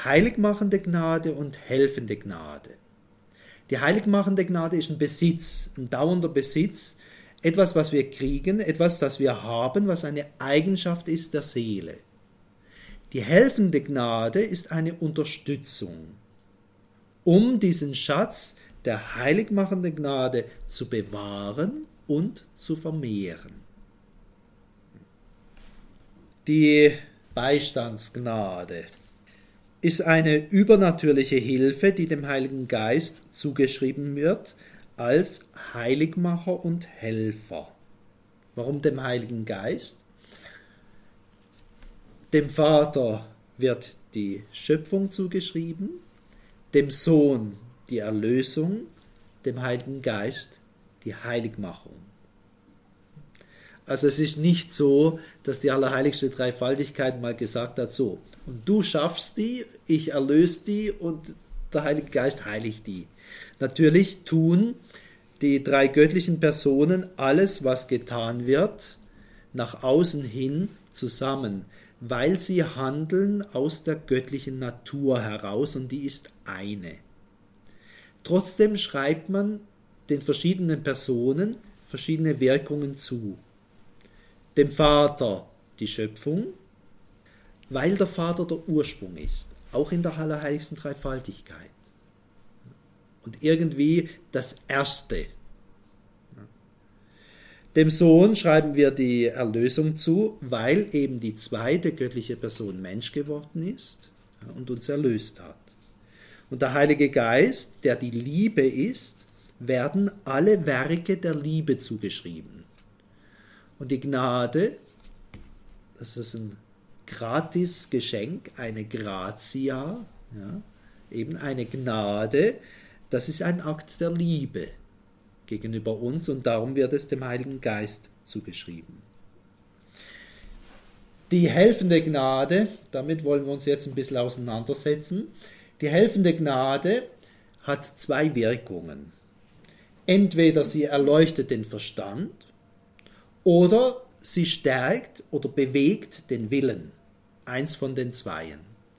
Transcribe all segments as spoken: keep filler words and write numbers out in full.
heiligmachende Gnade und helfende Gnade. Die heiligmachende Gnade ist ein Besitz, ein dauernder Besitz, etwas, was wir kriegen, etwas, das wir haben, was eine Eigenschaft ist der Seele. Die helfende Gnade ist eine Unterstützung, um diesen Schatz der heiligmachenden Gnade zu bewahren und zu vermehren. Die Beistandsgnade ist eine übernatürliche Hilfe, die dem Heiligen Geist zugeschrieben wird als Heiligmacher und Helfer. Warum dem Heiligen Geist? Dem Vater wird die Schöpfung zugeschrieben, dem Sohn die Erlösung, dem Heiligen Geist die Heiligmachung. Also es ist nicht so, dass die allerheiligste Dreifaltigkeit mal gesagt hat, so, und du schaffst die, ich erlöse die und der Heilige Geist heiligt die. Natürlich tun die drei göttlichen Personen alles, was getan wird, nach außen hin zusammen, weil sie handeln aus der göttlichen Natur heraus und die ist eine. Trotzdem schreibt man den verschiedenen Personen verschiedene Wirkungen zu. Dem Vater die Schöpfung, weil der Vater der Ursprung ist, auch in der allerheiligsten Dreifaltigkeit. Und irgendwie das Erste. Dem Sohn schreiben wir die Erlösung zu, weil eben die zweite göttliche Person Mensch geworden ist und uns erlöst hat. Und der Heilige Geist, der die Liebe ist, werden alle Werke der Liebe zugeschrieben. Und die Gnade, das ist ein gratis Geschenk, eine Gratia, ja, eben eine Gnade, das ist ein Akt der Liebe gegenüber uns und darum wird es dem Heiligen Geist zugeschrieben. Die helfende Gnade, damit wollen wir uns jetzt ein bisschen auseinandersetzen. Die helfende Gnade hat zwei Wirkungen. Entweder sie erleuchtet den Verstand oder sie stärkt oder bewegt den Willen. Eins von den Zweien.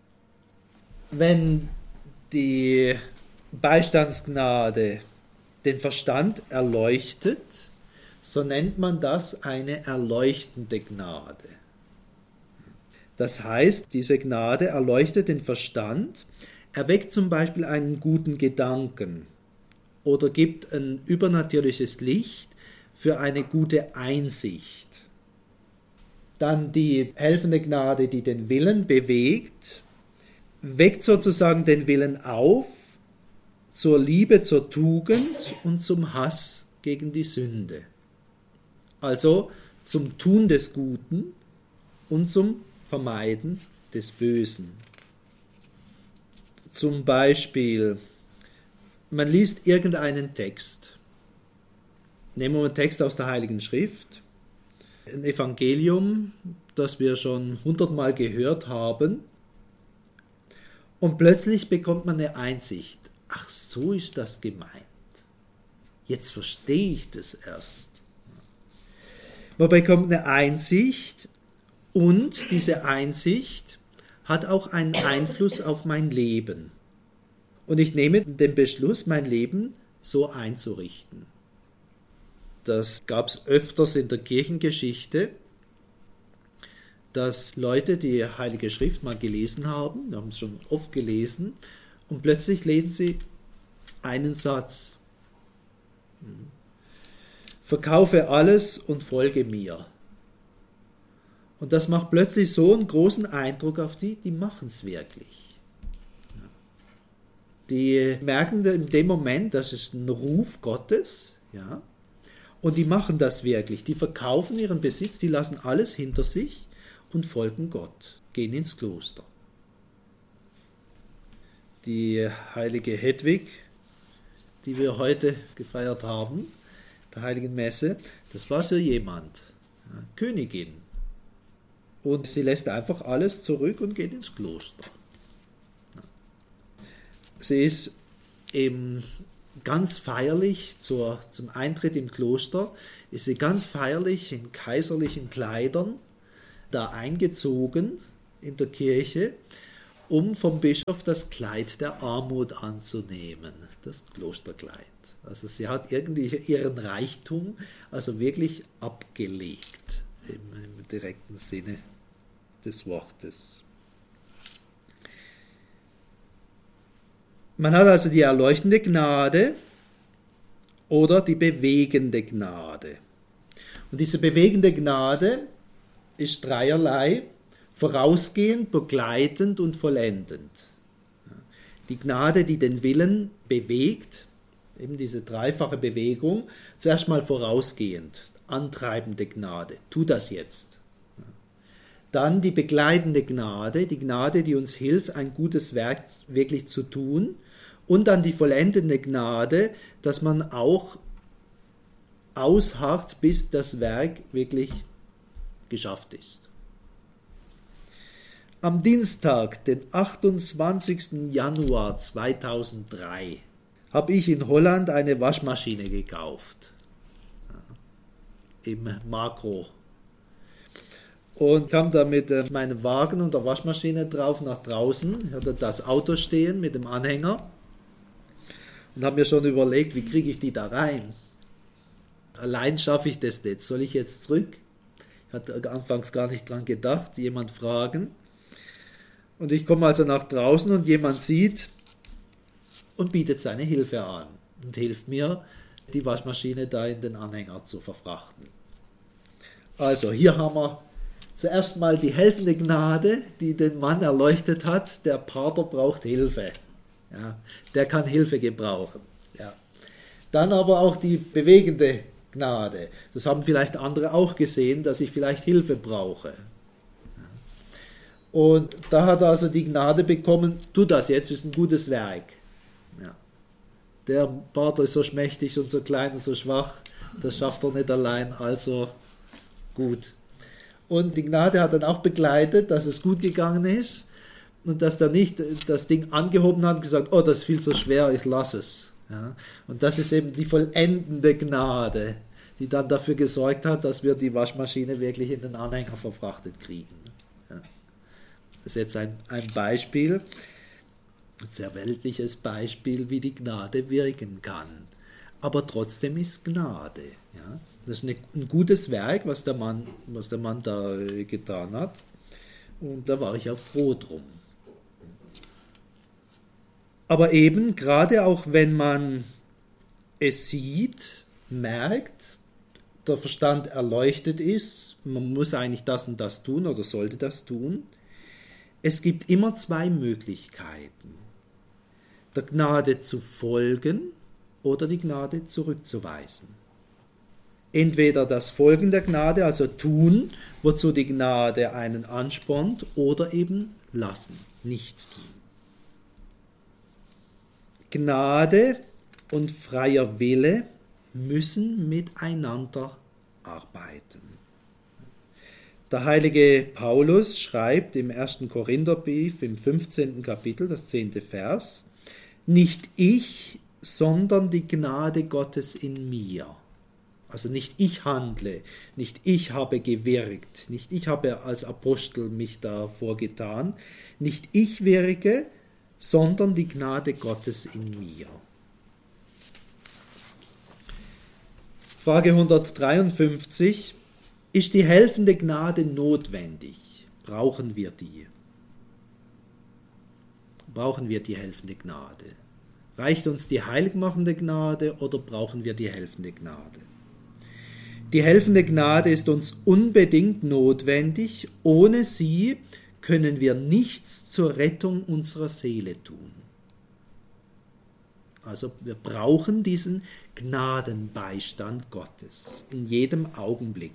Wenn die Beistandsgnade den Verstand erleuchtet, so nennt man das eine erleuchtende Gnade. Das heißt, diese Gnade erleuchtet den Verstand, erweckt zum Beispiel einen guten Gedanken oder gibt ein übernatürliches Licht für eine gute Einsicht. Dann die helfende Gnade, die den Willen bewegt, weckt sozusagen den Willen auf zur Liebe, zur Tugend und zum Hass gegen die Sünde. Also zum Tun des Guten und zum Vermeiden des Bösen. Zum Beispiel, man liest irgendeinen Text. Nehmen wir einen Text aus der Heiligen Schrift, ein Evangelium, das wir schon hundertmal gehört haben, und plötzlich bekommt man eine Einsicht. Ach, so ist das gemeint. Jetzt verstehe ich das erst. Man bekommt eine Einsicht und diese Einsicht hat auch einen Einfluss auf mein Leben. Und ich nehme den Beschluss, mein Leben so einzurichten. Das gab es öfters in der Kirchengeschichte, dass Leute die Heilige Schrift mal gelesen haben, wir haben es schon oft gelesen, und plötzlich lesen sie einen Satz. Verkaufe alles und folge mir. Und das macht plötzlich so einen großen Eindruck auf die, die machen es wirklich. Die merken in dem Moment, das ist ein Ruf Gottes, ja, und die machen das wirklich. Die verkaufen ihren Besitz, die lassen alles hinter sich und folgen Gott, gehen ins Kloster. Die heilige Hedwig, die wir heute gefeiert haben, der heiligen Messe, das war so jemand, ja, Königin. Und sie lässt einfach alles zurück und geht ins Kloster. Sie ist eben ganz feierlich zur, zum Eintritt im Kloster, ist sie ganz feierlich in kaiserlichen Kleidern da eingezogen in der Kirche um vom Bischof das Kleid der Armut anzunehmen, das Klosterkleid. Also sie hat irgendwie ihren Reichtum also wirklich abgelegt, im, im direkten Sinne des Wortes. Man hat also die erleuchtende Gnade oder die bewegende Gnade. Und diese bewegende Gnade ist dreierlei: vorausgehend, begleitend und vollendend. Die Gnade, die den Willen bewegt, eben diese dreifache Bewegung, zuerst mal vorausgehend, antreibende Gnade, tu das jetzt. Dann die begleitende Gnade, die Gnade, die uns hilft, ein gutes Werk wirklich zu tun. Und dann die vollendende Gnade, dass man auch ausharrt, bis das Werk wirklich geschafft ist. Am Dienstag, den achtundzwanzigsten Januar zweitausenddrei, habe ich in Holland eine Waschmaschine gekauft. Im Makro. Und kam da mit meinem Wagen und der Waschmaschine drauf nach draußen. Ich hatte das Auto stehen mit dem Anhänger. Und habe mir schon überlegt, wie kriege ich die da rein? Allein schaffe ich das nicht. Soll ich jetzt zurück? Ich hatte anfangs gar nicht dran gedacht, jemand fragen. Und ich komme also nach draußen und jemand sieht und bietet seine Hilfe an und hilft mir, die Waschmaschine da in den Anhänger zu verfrachten. Also hier haben wir zuerst mal die helfende Gnade, die den Mann erleuchtet hat. Der Pater braucht Hilfe. Ja, der kann Hilfe gebrauchen. Ja. Dann aber auch die bewegende Gnade. Das haben vielleicht andere auch gesehen, dass ich vielleicht Hilfe brauche. Ja. Und da hat er also die Gnade bekommen, tu das jetzt, ist ein gutes Werk. Ja. Der Pater ist so schmächtig und so klein und so schwach, das schafft er nicht allein, also gut. Und die Gnade hat dann auch begleitet, dass es gut gegangen ist. Und dass er nicht das Ding angehoben hat und gesagt, oh, das ist viel zu schwer, ich lasse es. Ja? Und das ist eben die vollendende Gnade, die dann dafür gesorgt hat, dass wir die Waschmaschine wirklich in den Anhänger verfrachtet kriegen. Ja? Das ist jetzt ein, ein Beispiel, ein sehr weltliches Beispiel, wie die Gnade wirken kann. Aber trotzdem ist Gnade. Ja? Das ist eine, ein gutes Werk, was der Mann, was der Mann da getan hat. Und da war ich auch froh drum. Aber eben, gerade auch wenn man es sieht, merkt, der Verstand erleuchtet ist, man muss eigentlich das und das tun oder sollte das tun, es gibt immer zwei Möglichkeiten, der Gnade zu folgen oder die Gnade zurückzuweisen. Entweder das Folgen der Gnade, also tun, wozu die Gnade einen anspornt, oder eben lassen, nicht tun. Gnade und freier Wille müssen miteinander arbeiten. Der heilige Paulus schreibt im ersten Korintherbrief im fünfzehnten Kapitel, das zehnte Vers, nicht ich, sondern die Gnade Gottes in mir. Also nicht ich handle, nicht ich habe gewirkt, nicht ich habe als Apostel mich da vorgetan, nicht ich wirke, sondern die Gnade Gottes in mir. Frage hundertdreiundfünfzig. Ist die helfende Gnade notwendig? Brauchen wir die? Brauchen wir die helfende Gnade? Reicht uns die heiligmachende Gnade oder brauchen wir die helfende Gnade? Die helfende Gnade ist uns unbedingt notwendig. Ohne sie können wir nichts zur Rettung unserer Seele tun. Also wir brauchen diesen Gnadenbeistand Gottes in jedem Augenblick.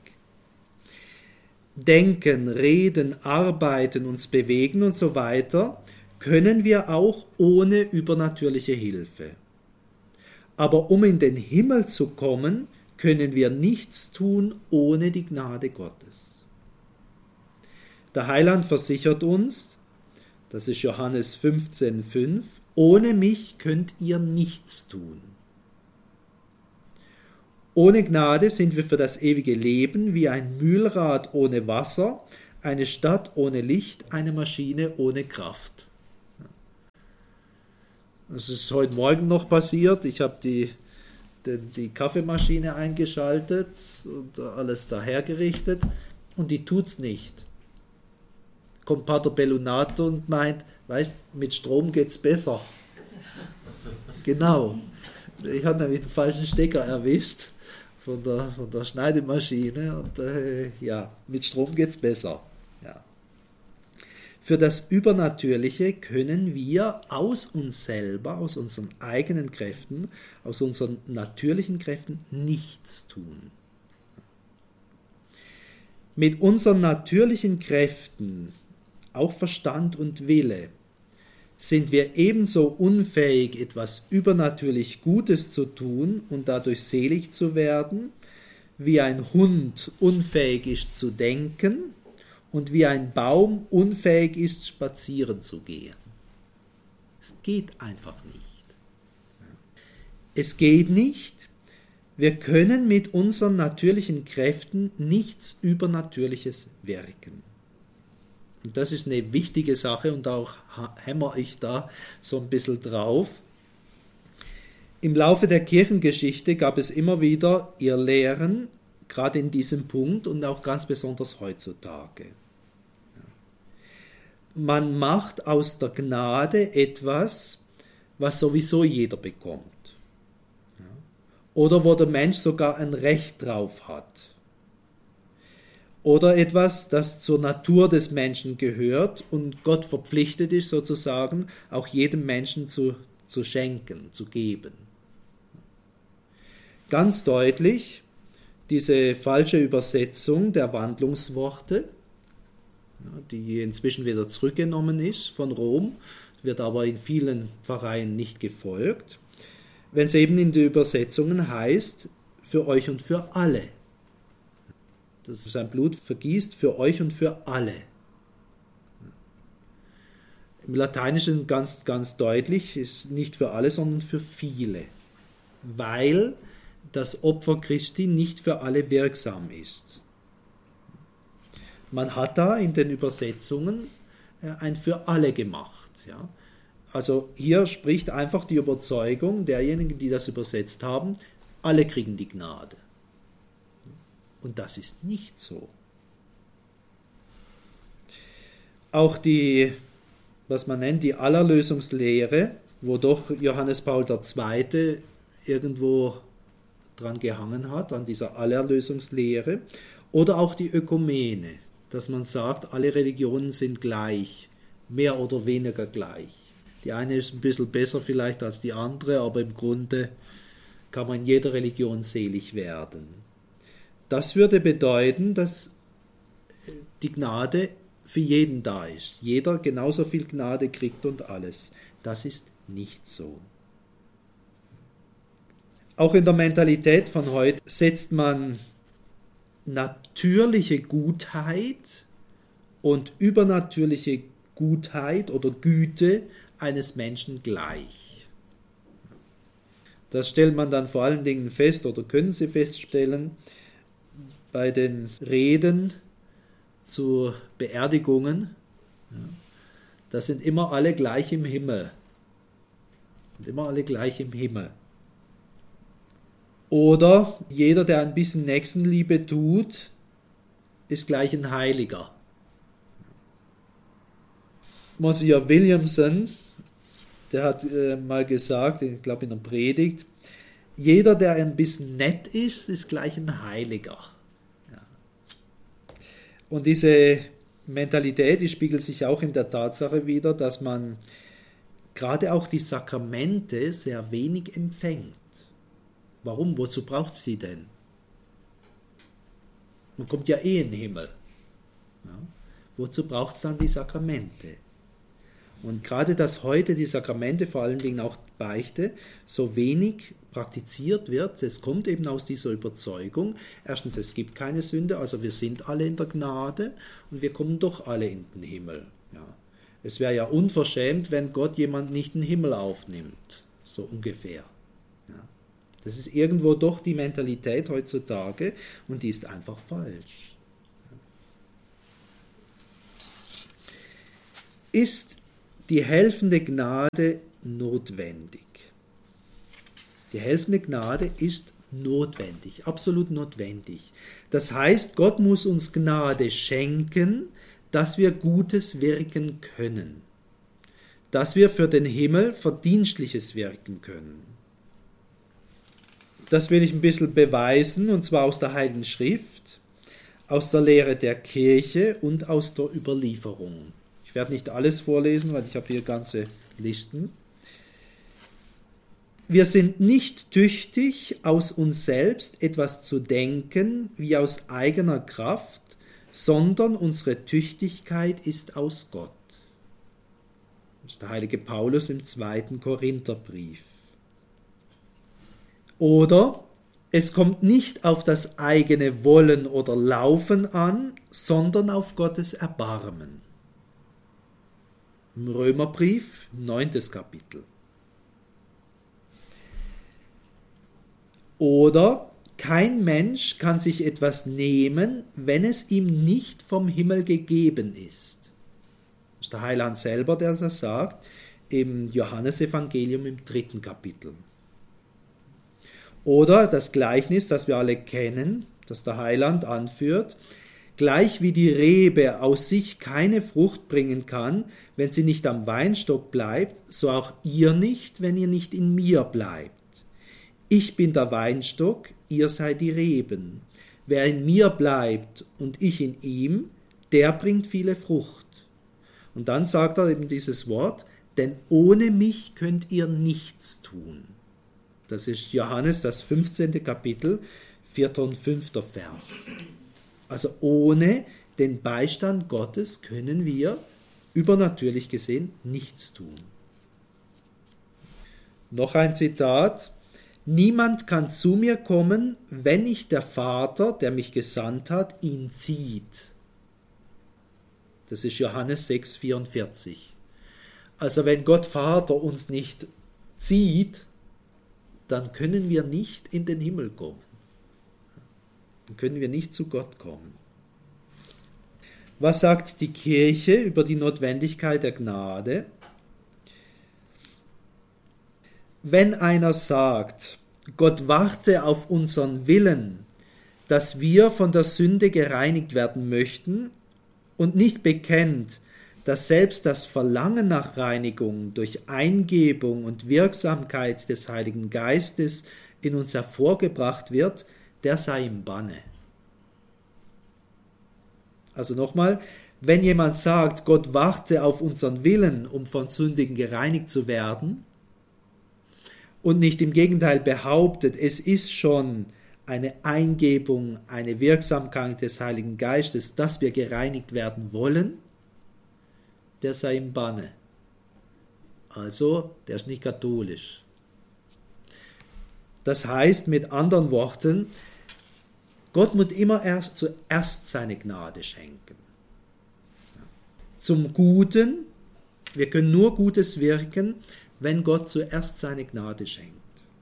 Denken, reden, arbeiten, uns bewegen und so weiter können wir auch ohne übernatürliche Hilfe. Aber um in den Himmel zu kommen, können wir nichts tun ohne die Gnade Gottes. Der Heiland versichert uns, das ist Johannes fünfzehn fünf, ohne mich könnt ihr nichts tun. Ohne Gnade sind wir für das ewige Leben wie ein Mühlrad ohne Wasser, eine Stadt ohne Licht, eine Maschine ohne Kraft. Das ist heute Morgen noch passiert. Ich habe die, die, die Kaffeemaschine eingeschaltet und alles dahergerichtet und die tut's nicht. Kommt Pater Bellunato und meint, weißt, mit Strom geht's besser. Genau. Ich hatte nämlich den falschen Stecker erwischt von der, von der Schneidemaschine und äh, ja, mit Strom geht's besser. Ja. Für das Übernatürliche können wir aus uns selber, aus unseren eigenen Kräften, aus unseren natürlichen Kräften nichts tun. Mit unseren natürlichen Kräften, auch Verstand und Wille, sind wir ebenso unfähig, etwas übernatürlich Gutes zu tun und dadurch selig zu werden, wie ein Hund unfähig ist zu denken und wie ein Baum unfähig ist, spazieren zu gehen. Es geht einfach nicht. Es geht nicht. Wir können mit unseren natürlichen Kräften nichts Übernatürliches wirken. Und das ist eine wichtige Sache und auch hämmer ich da so ein bisschen drauf. Im Laufe der Kirchengeschichte gab es immer wieder Irrlehren, gerade in diesem Punkt und auch ganz besonders heutzutage. Man macht aus der Gnade etwas, was sowieso jeder bekommt. Oder wo der Mensch sogar ein Recht drauf hat. Oder etwas, das zur Natur des Menschen gehört und Gott verpflichtet ist, sozusagen, auch jedem Menschen zu, zu schenken, zu geben. Ganz deutlich diese falsche Übersetzung der Wandlungsworte, die inzwischen wieder zurückgenommen ist von Rom, wird aber in vielen Pfarreien nicht gefolgt, wenn es eben in den Übersetzungen heißt, für euch und für alle. Dass sein Blut vergießt für euch und für alle. Im Lateinischen ganz, ganz deutlich, ist nicht für alle, sondern für viele. Weil das Opfer Christi nicht für alle wirksam ist. Man hat da in den Übersetzungen ein für alle gemacht. Ja. Also hier spricht einfach die Überzeugung derjenigen, die das übersetzt haben, alle kriegen die Gnade. Und das ist nicht so. Auch die, was man nennt, die Allerlösungslehre, wo doch Johannes Paul der Zweite irgendwo dran gehangen hat, an dieser Allerlösungslehre, oder auch die Ökumene, dass man sagt, alle Religionen sind gleich, mehr oder weniger gleich. Die eine ist ein bisschen besser vielleicht als die andere, aber im Grunde kann man in jeder Religion selig werden. Das würde bedeuten, dass die Gnade für jeden da ist. Jeder genauso viel Gnade kriegt und alles. Das ist nicht so. Auch in der Mentalität von heute setzt man natürliche Gutheit und übernatürliche Gutheit oder Güte eines Menschen gleich. Das stellt man dann vor allen Dingen fest oder können Sie feststellen bei den Reden zu Beerdigungen. Da sind immer alle gleich im Himmel. Sind immer alle gleich im Himmel. Oder jeder, der ein bisschen Nächstenliebe tut, ist gleich ein Heiliger. Monsieur Williamson, der hat äh, mal gesagt, ich glaube in einer Predigt, jeder, der ein bisschen nett ist, ist gleich ein Heiliger. Ja. Und diese Mentalität, die spiegelt sich auch in der Tatsache wider, dass man gerade auch die Sakramente sehr wenig empfängt. Warum? Wozu braucht es die denn? Man kommt ja eh in den Himmel. Ja. Wozu braucht es dann die Sakramente? Und gerade, dass heute die Sakramente, vor allen Dingen auch Beichte, so wenig praktiziert wird, das kommt eben aus dieser Überzeugung. Erstens, es gibt keine Sünde, also wir sind alle in der Gnade und wir kommen doch alle in den Himmel. Ja. Es wäre ja unverschämt, wenn Gott jemand nicht in den Himmel aufnimmt, so ungefähr. Ja. Das ist irgendwo doch die Mentalität heutzutage und die ist einfach falsch. Ist die helfende Gnade notwendig. Die helfende Gnade ist notwendig, absolut notwendig. Das heißt, Gott muss uns Gnade schenken, dass wir Gutes wirken können, dass wir für den Himmel Verdienstliches wirken können. Das will ich ein bisschen beweisen, und zwar aus der Heiligen Schrift, aus der Lehre der Kirche und aus der Überlieferung. Ich werde nicht alles vorlesen, weil ich habe hier ganze Listen. Wir sind nicht tüchtig, aus uns selbst etwas zu denken, wie aus eigener Kraft, sondern unsere Tüchtigkeit ist aus Gott. Das ist der heilige Paulus im zweiten Korintherbrief. Oder es kommt nicht auf das eigene Wollen oder Laufen an, sondern auf Gottes Erbarmen. Im Römerbrief, neuntes Kapitel. Oder kein Mensch kann sich etwas nehmen, wenn es ihm nicht vom Himmel gegeben ist. Das ist der Heiland selber, der das sagt, im Johannesevangelium im dritten Kapitel. Oder das Gleichnis, das wir alle kennen, das der Heiland anführt, gleich wie die Rebe aus sich keine Frucht bringen kann, wenn sie nicht am Weinstock bleibt, so auch ihr nicht, wenn ihr nicht in mir bleibt. Ich bin der Weinstock, ihr seid die Reben. Wer in mir bleibt und ich in ihm, der bringt viele Frucht. Und dann sagt er eben dieses Wort, denn ohne mich könnt ihr nichts tun. Das ist Johannes, das fünfzehnte Kapitel, vierter und fünfter Vers. Also ohne den Beistand Gottes können wir, übernatürlich gesehen, nichts tun. Noch ein Zitat. Niemand kann zu mir kommen, wenn nicht der Vater, der mich gesandt hat, ihn zieht. Das ist Johannes sechs, vierundvierzig. Also wenn Gott Vater uns nicht zieht, dann können wir nicht in den Himmel kommen. Dann können wir nicht zu Gott kommen. Was sagt die Kirche über die Notwendigkeit der Gnade? Wenn einer sagt, Gott warte auf unseren Willen, dass wir von der Sünde gereinigt werden möchten und nicht bekennt, dass selbst das Verlangen nach Reinigung durch Eingebung und Wirksamkeit des Heiligen Geistes in uns hervorgebracht wird, der sei im Banne. Also nochmal, wenn jemand sagt, Gott warte auf unseren Willen, um von Sündigen gereinigt zu werden, und nicht im Gegenteil behauptet, es ist schon eine Eingebung, eine Wirksamkeit des Heiligen Geistes, dass wir gereinigt werden wollen, der sei im Banne. Also, der ist nicht katholisch. Das heißt mit anderen Worten, Gott muss immer erst zuerst seine Gnade schenken. Zum Guten, wir können nur Gutes wirken, wenn Gott zuerst seine Gnade schenkt.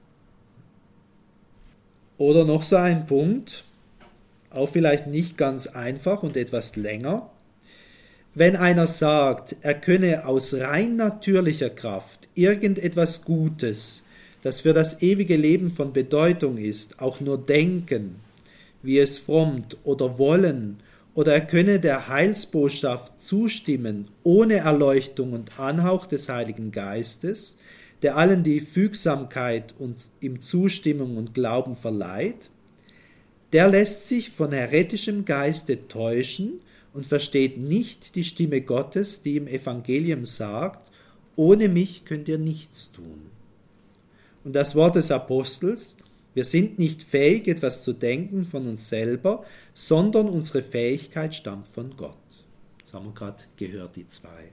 Oder noch so ein Punkt, auch vielleicht nicht ganz einfach und etwas länger. Wenn einer sagt, er könne aus rein natürlicher Kraft irgendetwas Gutes, das für das ewige Leben von Bedeutung ist, auch nur denken, wie es frommt oder wollen, oder er könne der Heilsbotschaft zustimmen, ohne Erleuchtung und Anhauch des Heiligen Geistes, der allen die Fügsamkeit und ihm Zustimmung und Glauben verleiht, der lässt sich von heretischem Geiste täuschen und versteht nicht die Stimme Gottes, die im Evangelium sagt, ohne mich könnt ihr nichts tun. Und das Wort des Apostels, wir sind nicht fähig, etwas zu denken von uns selber, sondern unsere Fähigkeit stammt von Gott. Das haben wir gerade gehört, die zwei.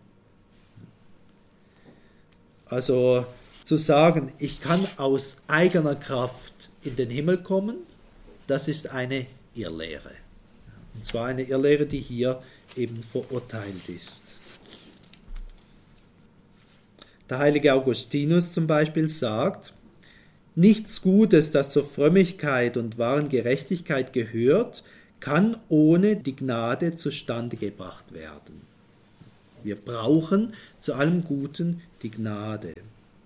Also zu sagen, ich kann aus eigener Kraft in den Himmel kommen, das ist eine Irrlehre. Und zwar eine Irrlehre, die hier eben verurteilt ist. Der heilige Augustinus zum Beispiel sagt, nichts Gutes, das zur Frömmigkeit und wahren Gerechtigkeit gehört, kann ohne die Gnade zustande gebracht werden. Wir brauchen zu allem Guten die Gnade.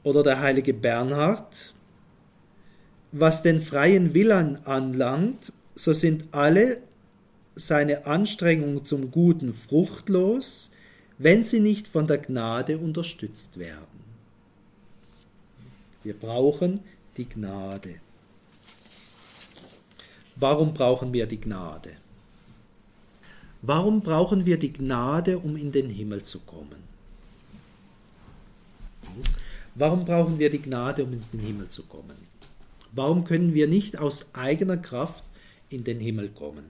oder der heilige Bernhard: Was den freien Willen anlangt, so sind alle seine Anstrengungen zum Guten fruchtlos, wenn sie nicht von der Gnade unterstützt werden. Wir brauchen die Gnade. Warum brauchen wir die Gnade? Warum brauchen wir die Gnade, um in den Himmel zu kommen? Warum brauchen wir die Gnade, um in den Himmel zu kommen? Warum können wir nicht aus eigener Kraft in den Himmel kommen?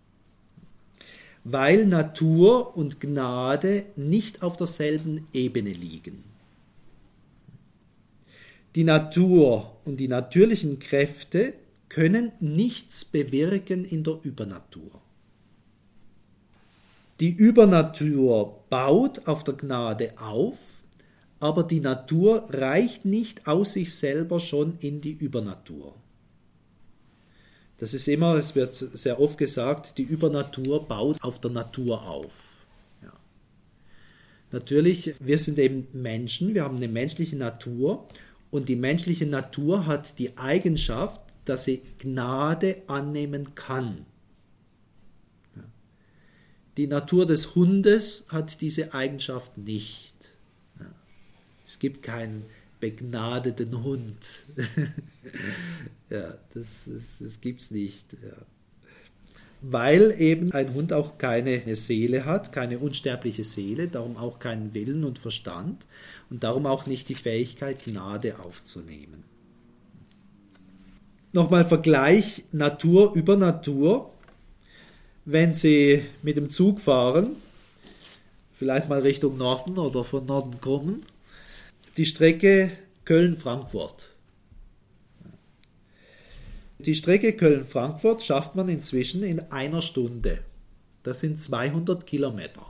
Weil Natur und Gnade nicht auf derselben Ebene liegen. Die Natur und die natürlichen Kräfte können nichts bewirken in der Übernatur. Die Übernatur baut auf der Gnade auf, aber die Natur reicht nicht aus sich selber schon in die Übernatur. Das ist immer, es wird sehr oft gesagt, die Übernatur baut auf der Natur auf. Ja. Natürlich, wir sind eben Menschen, wir haben eine menschliche Natur und die menschliche Natur hat die Eigenschaft, dass sie Gnade annehmen kann. Ja. Die Natur des Hundes hat diese Eigenschaft nicht. Ja. Es gibt keinen begnadeten Hund. Ja, das, das, das gibt es nicht. Ja. Weil eben ein Hund auch keine Seele hat, keine unsterbliche Seele, darum auch keinen Willen und Verstand und darum auch nicht die Fähigkeit, Gnade aufzunehmen. Nochmal Vergleich Natur über Natur. Wenn Sie mit dem Zug fahren, vielleicht mal Richtung Norden oder von Norden kommen, die Strecke Köln-Frankfurt. Die Strecke Köln-Frankfurt schafft man inzwischen in einer Stunde. Das sind zweihundert Kilometer.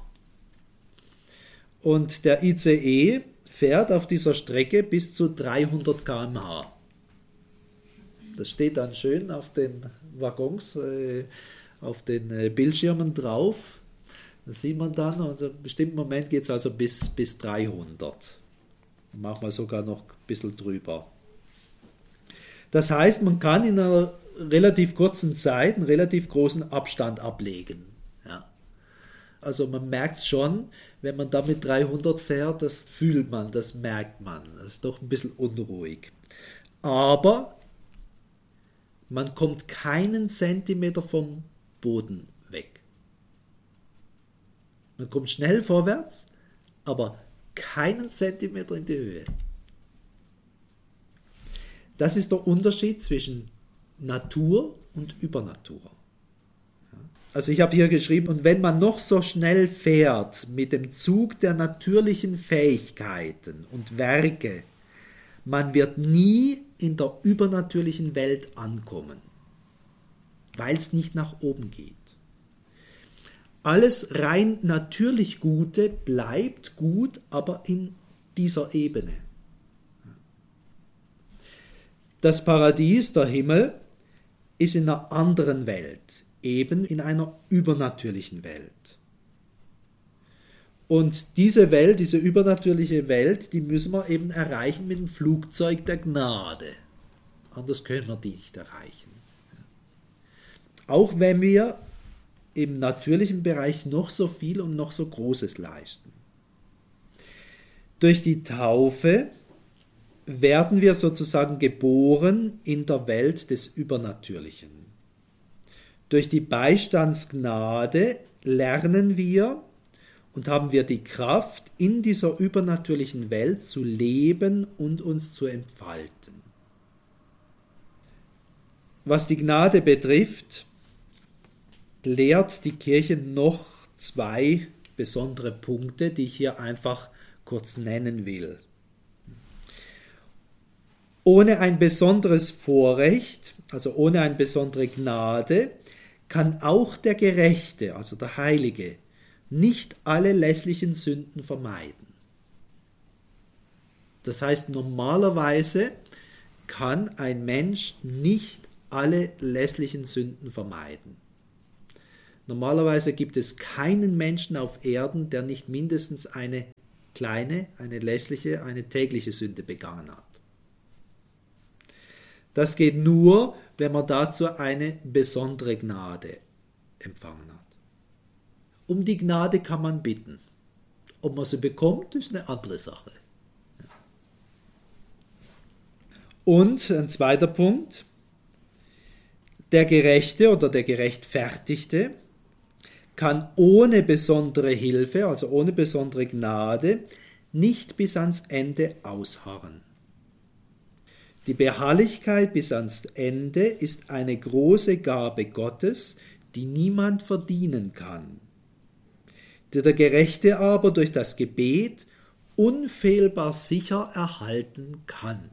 Und der I C E fährt auf dieser Strecke bis zu dreihundert Kilometer pro Stunde. Das steht dann schön auf den Waggons, äh, auf den äh, Bildschirmen drauf. Das sieht man dann und in einem bestimmten Moment geht es also bis, bis dreihundert. Manchmal sogar noch ein bisschen drüber. Das heißt, man kann in einer relativ kurzen Zeit einen relativ großen Abstand ablegen. Ja. Also man merkt es schon, wenn man da mit dreihundert fährt, das fühlt man, das merkt man. Das ist doch ein bisschen unruhig. Aber man kommt keinen Zentimeter vom Boden weg. Man kommt schnell vorwärts, aber keinen Zentimeter in die Höhe. Das ist der Unterschied zwischen Natur und Übernatur. Also ich habe hier geschrieben, und wenn man noch so schnell fährt mit dem Zug der natürlichen Fähigkeiten und Werke, man wird nie in der übernatürlichen Welt ankommen, weil es nicht nach oben geht. Alles rein natürlich Gute bleibt gut, aber in dieser Ebene. Das Paradies, der Himmel, ist in einer anderen Welt, eben in einer übernatürlichen Welt. Und diese Welt, diese übernatürliche Welt, die müssen wir eben erreichen mit dem Flugzeug der Gnade. Anders können wir die nicht erreichen. Auch wenn wir im natürlichen Bereich noch so viel und noch so Großes leisten. Durch die Taufe werden wir sozusagen geboren in der Welt des Übernatürlichen. Durch die Beistandsgnade lernen wir und haben wir die Kraft, in dieser übernatürlichen Welt zu leben und uns zu entfalten. Was die Gnade betrifft, lehrt die Kirche noch zwei besondere Punkte, die ich hier einfach kurz nennen will. Ohne ein besonderes Vorrecht, also ohne eine besondere Gnade, kann auch der Gerechte, also der Heilige, nicht alle lässlichen Sünden vermeiden. Das heißt, normalerweise kann ein Mensch nicht alle lässlichen Sünden vermeiden. Normalerweise gibt es keinen Menschen auf Erden, der nicht mindestens eine kleine, eine lässliche, eine tägliche Sünde begangen hat. Das geht nur, wenn man dazu eine besondere Gnade empfangen hat. Um die Gnade kann man bitten. Ob man sie bekommt, ist eine andere Sache. Und ein zweiter Punkt, der Gerechte oder der Gerechtfertigte kann ohne besondere Hilfe, also ohne besondere Gnade, nicht bis ans Ende ausharren. Die Beharrlichkeit bis ans Ende ist eine große Gabe Gottes, die niemand verdienen kann, die der Gerechte aber durch das Gebet unfehlbar sicher erhalten kann.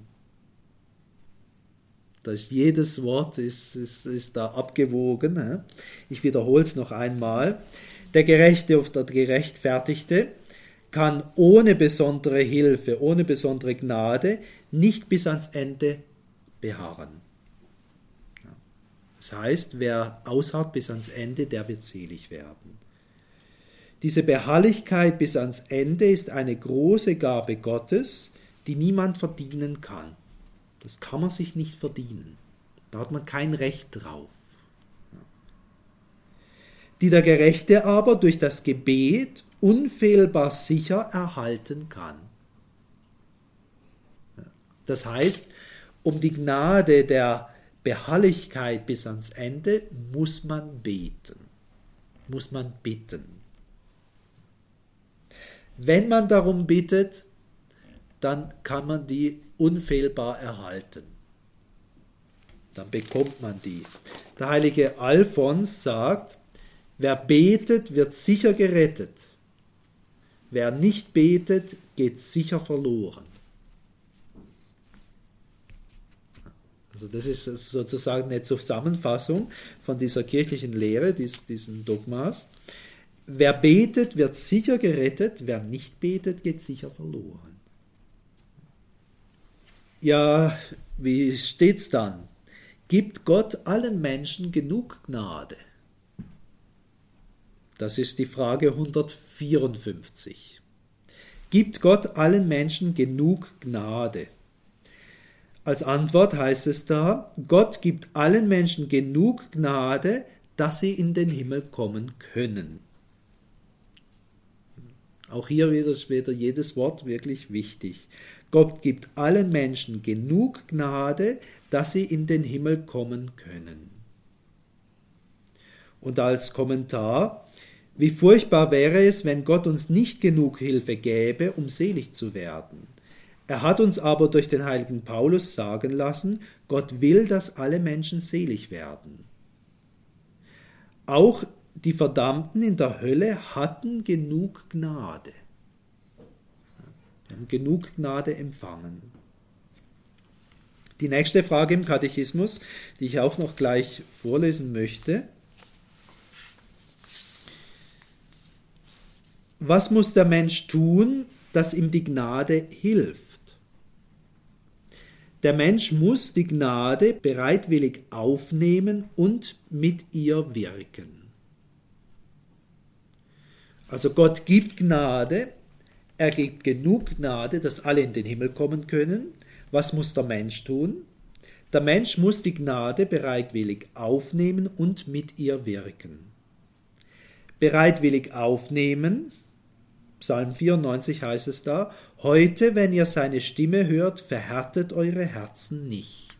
Das jedes Wort ist, ist, ist da abgewogen. Ich wiederhole es noch einmal. Der Gerechte oder der Gerechtfertigte kann ohne besondere Hilfe, ohne besondere Gnade nicht bis ans Ende beharren. Das heißt, wer ausharrt bis ans Ende, der wird selig werden. Diese Beharrlichkeit bis ans Ende ist eine große Gabe Gottes, die niemand verdienen kann. Das kann man sich nicht verdienen. Da hat man kein Recht drauf. Die der Gerechte aber durch das Gebet unfehlbar sicher erhalten kann. Das heißt, um die Gnade der Beharrlichkeit bis ans Ende muss man beten, muss man bitten. Wenn man darum bittet, dann kann man die unfehlbar erhalten. Dann bekommt man die. Der heilige Alphons sagt, wer betet, wird sicher gerettet. Wer nicht betet, geht sicher verloren. Also das ist sozusagen eine Zusammenfassung von dieser kirchlichen Lehre, diesen Dogmas. Wer betet, wird sicher gerettet. Wer nicht betet, geht sicher verloren. Ja, wie steht's dann? Gibt Gott allen Menschen genug Gnade? Das ist die Frage hundertvierundfünfzig. Gibt Gott allen Menschen genug Gnade? Als Antwort heißt es da, Gott gibt allen Menschen genug Gnade, dass sie in den Himmel kommen können. Auch hier wieder, wieder jedes Wort wirklich wichtig. Gott gibt allen Menschen genug Gnade, dass sie in den Himmel kommen können. Und als Kommentar, wie furchtbar wäre es, wenn Gott uns nicht genug Hilfe gäbe, um selig zu werden. Er hat uns aber durch den heiligen Paulus sagen lassen, Gott will, dass alle Menschen selig werden. Auch die Verdammten in der Hölle hatten genug Gnade. Sie haben genug Gnade empfangen. Die nächste Frage im Katechismus, die ich auch noch gleich vorlesen möchte. Was muss der Mensch tun, dass ihm die Gnade hilft? Der Mensch muss die Gnade bereitwillig aufnehmen und mit ihr wirken. Also Gott gibt Gnade, er gibt genug Gnade, dass alle in den Himmel kommen können. Was muss der Mensch tun? Der Mensch muss die Gnade bereitwillig aufnehmen und mit ihr wirken. Bereitwillig aufnehmen, Psalm vierundneunzig heißt es da, heute, wenn ihr seine Stimme hört, verhärtet eure Herzen nicht.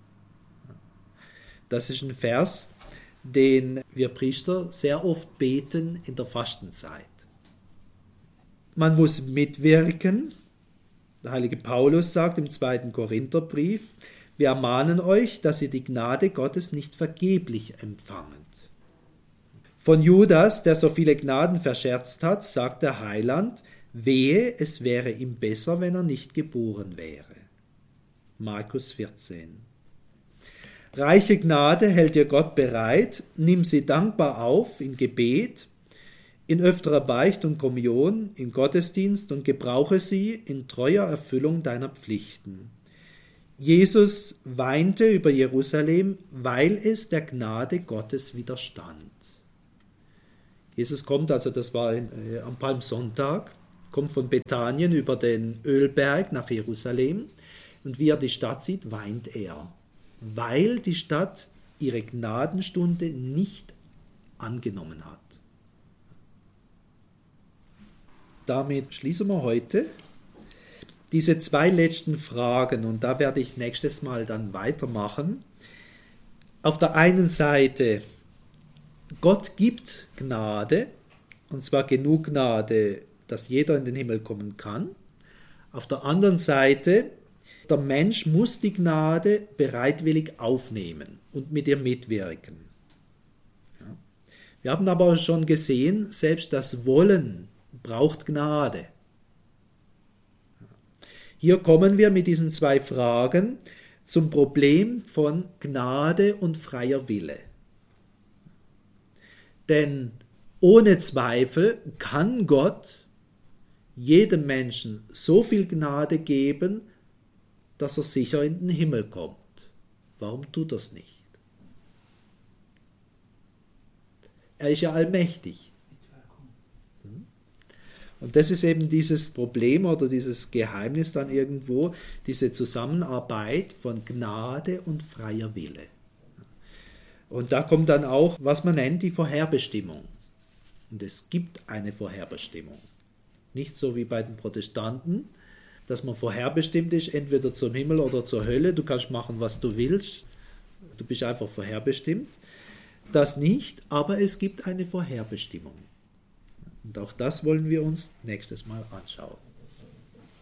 Das ist ein Vers, den wir Priester sehr oft beten in der Fastenzeit. Man muss mitwirken. Der heilige Paulus sagt im zweiten Korintherbrief, wir ermahnen euch, dass ihr die Gnade Gottes nicht vergeblich empfangt. Von Judas, der so viele Gnaden verscherzt hat, sagt der Heiland, wehe, es wäre ihm besser, wenn er nicht geboren wäre. Markus vierzehn. Reiche Gnade hält dir Gott bereit, nimm sie dankbar auf in Gebet, in öfterer Beicht und Kommunion, im Gottesdienst und gebrauche sie in treuer Erfüllung deiner Pflichten. Jesus weinte über Jerusalem, weil es der Gnade Gottes widerstand. Jesus kommt, also das war äh, am Palmsonntag, kommt von Bethanien über den Ölberg nach Jerusalem und wie er die Stadt sieht, weint er, weil die Stadt ihre Gnadenstunde nicht angenommen hat. Damit schließen wir heute diese zwei letzten Fragen und da werde ich nächstes Mal dann weitermachen. Auf der einen Seite, Gott gibt Gnade, und zwar genug Gnade, dass jeder in den Himmel kommen kann. Auf der anderen Seite, der Mensch muss die Gnade bereitwillig aufnehmen und mit ihr mitwirken. Ja. Wir haben aber schon gesehen, selbst das Wollen braucht Gnade. Hier kommen wir mit diesen zwei Fragen zum Problem von Gnade und freier Wille. Denn ohne Zweifel kann Gott jedem Menschen so viel Gnade geben, dass er sicher in den Himmel kommt. Warum tut er es nicht? Er ist ja allmächtig. Und das ist eben dieses Problem oder dieses Geheimnis dann irgendwo, diese Zusammenarbeit von Gnade und freier Wille. Und da kommt dann auch, was man nennt, die Vorherbestimmung. Und es gibt eine Vorherbestimmung. Nicht so wie bei den Protestanten, dass man vorherbestimmt ist, entweder zum Himmel oder zur Hölle. Du kannst machen, was du willst. Du bist einfach vorherbestimmt. Das nicht, aber es gibt eine Vorherbestimmung. Und auch das wollen wir uns nächstes Mal anschauen.